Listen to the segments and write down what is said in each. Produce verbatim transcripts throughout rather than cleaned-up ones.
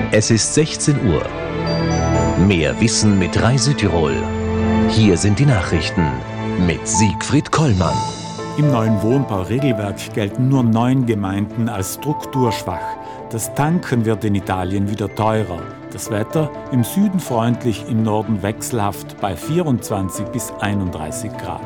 Es ist sechzehn Uhr. Mehr Wissen mit Rai Südtirol. Hier sind die Nachrichten mit Siegfried Kollmann. Im neuen Wohnbauregelwerk gelten nur neun Gemeinden als strukturschwach. Das Tanken wird in Italien wieder teurer. Das Wetter im Süden freundlich, im Norden wechselhaft bei vierundzwanzig bis einunddreißig Grad.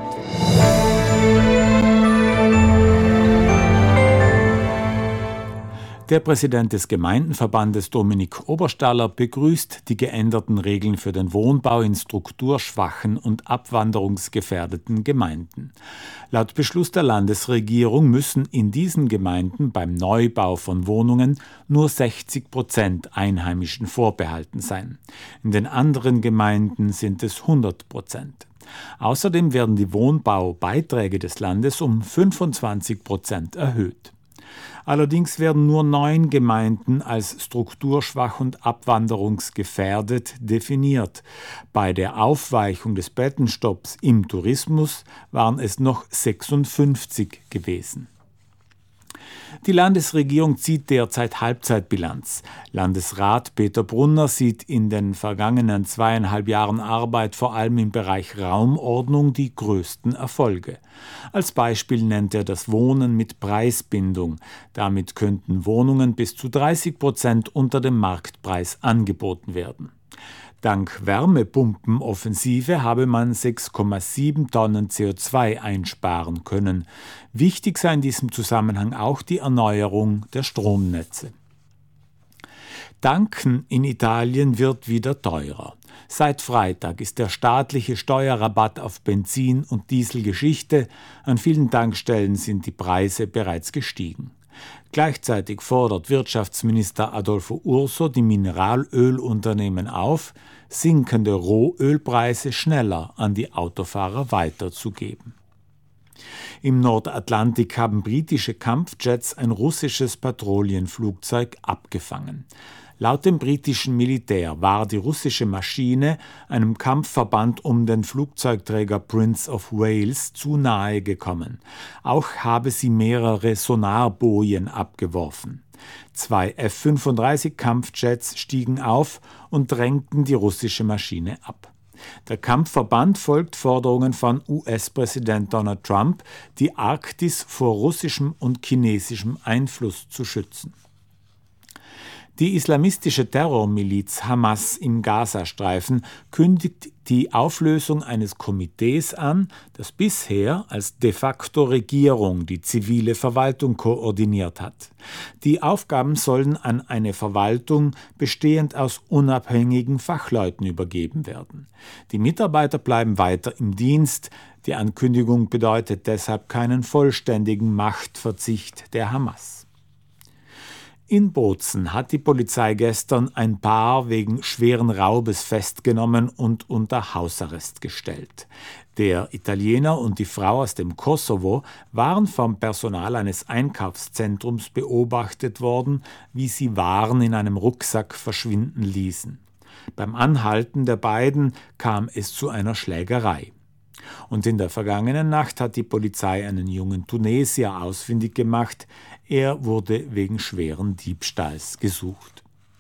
Der Präsident des Gemeindenverbandes Dominik Oberstaller begrüßt die geänderten Regeln für den Wohnbau in strukturschwachen und abwanderungsgefährdeten Gemeinden. Laut Beschluss der Landesregierung müssen in diesen Gemeinden beim Neubau von Wohnungen nur sechzig Prozent Einheimischen vorbehalten sein. In den anderen Gemeinden sind es hundert Prozent. Außerdem werden die Wohnbaubeiträge des Landes um fünfundzwanzig Prozent erhöht. Allerdings werden nur neun Gemeinden als strukturschwach und abwanderungsgefährdet definiert. Bei der Aufweichung des Bettenstopps im Tourismus waren es noch sechsundfünfzig gewesen. Die Landesregierung zieht derzeit Halbzeitbilanz. Landesrat Peter Brunner sieht in den vergangenen zweieinhalb Jahren Arbeit vor allem im Bereich Raumordnung die größten Erfolge. Als Beispiel nennt er das Wohnen mit Preisbindung. Damit könnten Wohnungen bis zu dreißig Prozent unter dem Marktpreis angeboten werden. Dank Wärmepumpenoffensive habe man sechs Komma sieben Tonnen C O zwei einsparen können. Wichtig sei in diesem Zusammenhang auch die Erneuerung der Stromnetze. Tanken in Italien wird wieder teurer. Seit Freitag ist der staatliche Steuerrabatt auf Benzin und Diesel Geschichte. An vielen Tankstellen sind die Preise bereits gestiegen. Gleichzeitig fordert Wirtschaftsminister Adolfo Urso die Mineralölunternehmen auf, sinkende Rohölpreise schneller an die Autofahrer weiterzugeben. Im Nordatlantik haben britische Kampfjets ein russisches Patrouillenflugzeug abgefangen. Laut dem britischen Militär war die russische Maschine einem Kampfverband um den Flugzeugträger Prince of Wales zu nahe gekommen. Auch habe sie mehrere Sonarbojen abgeworfen. Zwei F fünfunddreißig Kampfjets stiegen auf und drängten die russische Maschine ab. Der Kampfverband folgt Forderungen von U S-Präsident Donald Trump, die Arktis vor russischem und chinesischem Einfluss zu schützen. Die islamistische Terrormiliz Hamas im Gazastreifen kündigt die Auflösung eines Komitees an, das bisher als de facto Regierung die zivile Verwaltung koordiniert hat. Die Aufgaben sollen an eine Verwaltung bestehend aus unabhängigen Fachleuten übergeben werden. Die Mitarbeiter bleiben weiter im Dienst. Die Ankündigung bedeutet deshalb keinen vollständigen Machtverzicht der Hamas. In Bozen hat die Polizei gestern ein Paar wegen schweren Raubes festgenommen und unter Hausarrest gestellt. Der Italiener und die Frau aus dem Kosovo waren vom Personal eines Einkaufszentrums beobachtet worden, wie sie Waren in einem Rucksack verschwinden ließen. Beim Anhalten der beiden kam es zu einer Schlägerei. Und in der vergangenen Nacht hat die Polizei einen jungen Tunesier ausfindig gemacht. Er wurde wegen schweren Diebstahls gesucht.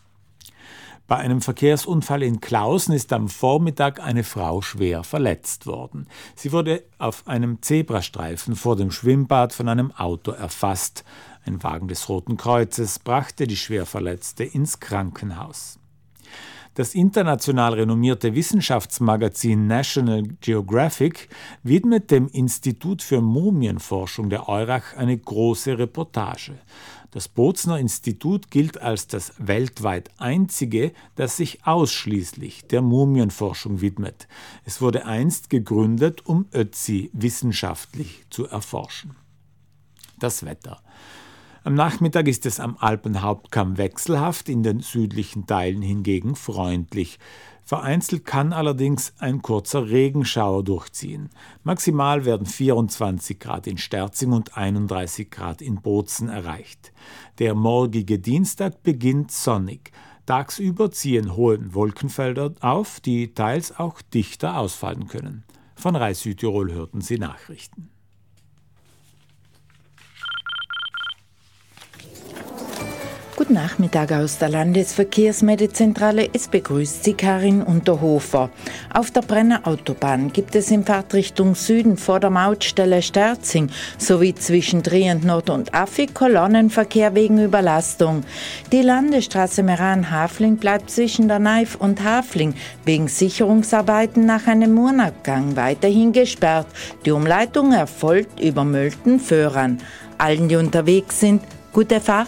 Bei einem Verkehrsunfall in Klausen ist am Vormittag eine Frau schwer verletzt worden. Sie wurde auf einem Zebrastreifen vor dem Schwimmbad von einem Auto erfasst. Ein Wagen des Roten Kreuzes brachte die Schwerverletzte ins Krankenhaus. Das international renommierte Wissenschaftsmagazin National Geographic widmet dem Institut für Mumienforschung der Eurach eine große Reportage. Das Bozener Institut gilt als das weltweit einzige, das sich ausschließlich der Mumienforschung widmet. Es wurde einst gegründet, um Ötzi wissenschaftlich zu erforschen. Das Wetter. Am Nachmittag ist es am Alpenhauptkamm wechselhaft, in den südlichen Teilen hingegen freundlich. Vereinzelt kann allerdings ein kurzer Regenschauer durchziehen. Maximal werden vierundzwanzig Grad in Sterzing und einunddreißig Grad in Bozen erreicht. Der morgige Dienstag beginnt sonnig. Tagsüber ziehen hohe Wolkenfelder auf, die teils auch dichter ausfallen können. Von Rai Südtirol hörten Sie Nachrichten. Guten Nachmittag aus der Landesverkehrsmeldezentrale. Es begrüßt Sie Karin Unterhofer. Auf der Brenner Autobahn gibt es in Fahrtrichtung Süden vor der Mautstelle Sterzing sowie zwischen Trient Nord und Affi Kolonnenverkehr wegen Überlastung. Die Landesstraße Meran-Hafling bleibt zwischen der Neif und Hafling wegen Sicherungsarbeiten nach einem Murnabgang weiterhin gesperrt. Die Umleitung erfolgt über Mölten-Föhren. Allen, die unterwegs sind, gute Fahrt.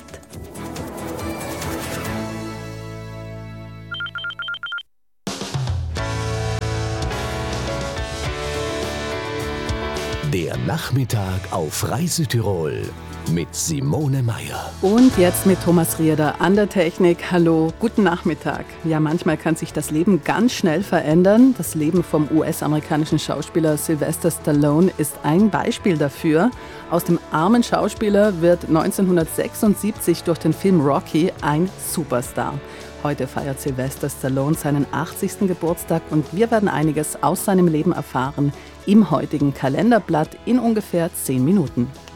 Der Nachmittag auf Reise Tirol mit Simone Meier. Und jetzt mit Thomas Rieder an der Technik. Hallo, guten Nachmittag. Ja, manchmal kann sich das Leben ganz schnell verändern. Das Leben vom U S-amerikanischen Schauspieler Sylvester Stallone ist ein Beispiel dafür. Aus dem armen Schauspieler wird neunzehnhundertsechsundsiebzig durch den Film Rocky ein Superstar. Heute feiert Sylvester Stallone seinen achtzigsten Geburtstag und wir werden einiges aus seinem Leben erfahren im heutigen Kalenderblatt in ungefähr zehn Minuten.